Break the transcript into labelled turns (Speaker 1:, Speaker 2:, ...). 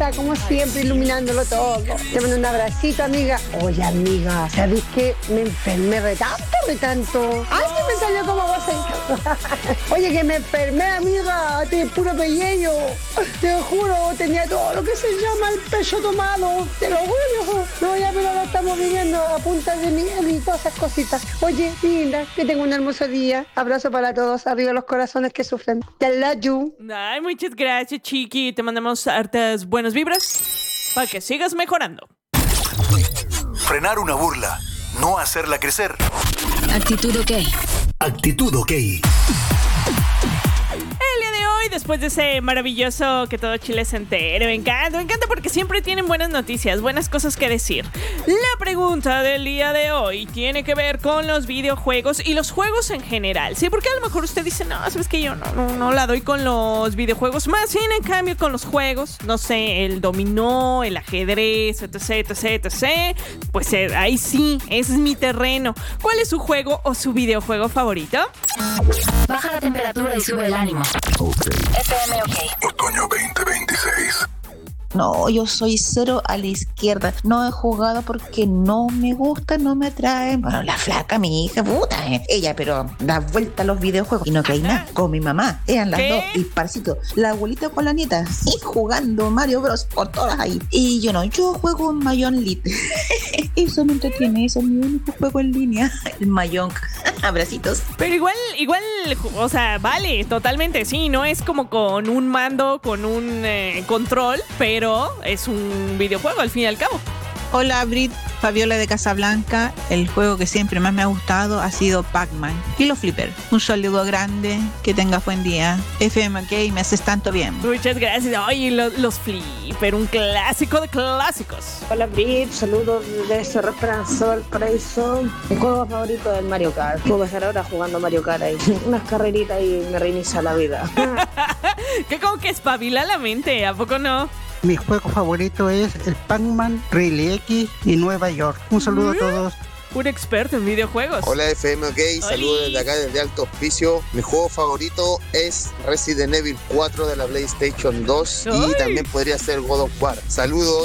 Speaker 1: hermosa, como siempre, iluminándolo todo. Te mando un abracito, amiga. Oye, amiga, ¿sabes qué? Me enfermé de tanto. ¡Ay, que me salió como vos! Oye, que me enfermé, amiga, de puro pellejo. Te juro, tenía todo lo que se llama el pecho tomado. Te lo juro. No, ya, pero lo estamos viviendo a punta de miel y todas esas cositas. Oye, linda, que tenga un hermoso día. Abrazo para todos. Arriba los corazones que sufren. Te love you.
Speaker 2: Ay, muchas gracias, Chiqui. Te mandamos hartas buenas vibras para que sigas mejorando.
Speaker 3: Frenar una burla, no hacerla crecer.
Speaker 4: Actitud OK.
Speaker 3: Actitud OK.
Speaker 2: El día de hoy, después de ese maravilloso que todo Chile se entere, me encanta porque siempre tienen buenas noticias, buenas cosas que decir. La pregunta del día de hoy tiene que ver con los videojuegos y los juegos en general. Sí, porque a lo mejor usted dice, no, sabes que yo no la doy con los videojuegos, más bien en cambio con los juegos, no sé, el dominó, el ajedrez, etc. Pues ahí sí, ese es mi terreno. ¿Cuál es su juego o su videojuego favorito?
Speaker 4: Baja la temperatura y sube el ánimo. FM OK.
Speaker 3: Otoño 2026.
Speaker 5: No, yo soy cero a la izquierda. No he jugado porque no me gusta, no me atrae. Bueno, la flaca, mi hija, puta, ella, pero da vuelta a los videojuegos. Y no que hay nada, con mi mamá. Eran las dos, disparcitos. La abuelita con la nieta, y jugando Mario Bros. Por todas ahí. Y yo no, yo juego Mahjong Lit. Eso me entretiene, eso es mi único juego en línea. El Mahjong. Abracitos.
Speaker 2: Pero igual, o sea, vale, totalmente, sí, no es como con un mando, con un control, pero es un videojuego al fin y al cabo.
Speaker 6: Hola, Brit, Fabiola de Casablanca. El juego que siempre más me ha gustado ha sido Pac-Man y los Flipper. Un saludo grande, que tengas buen día. FM OK, me haces tanto bien.
Speaker 2: Muchas gracias. Oye, los Flipper, un clásico de clásicos.
Speaker 7: Hola, Brit, saludos desde Cerro Esperanza, Valparaíso. Mi juego favorito es el Mario Kart. Puedo estar ahora jugando Mario Kart ahí. Unas carreritas y me reinicia la vida.
Speaker 2: Que como que espabila la mente, ¿a poco no?
Speaker 8: Mi juego favorito es el Pac-Man, Rally X y Nueva York. Un saludo a todos.
Speaker 2: Un experto en videojuegos.
Speaker 9: Hola FM OK, saludos desde acá, desde Alto Hospicio. Mi juego favorito es Resident Evil 4 de la PlayStation 2 y también podría ser God of War. Saludos.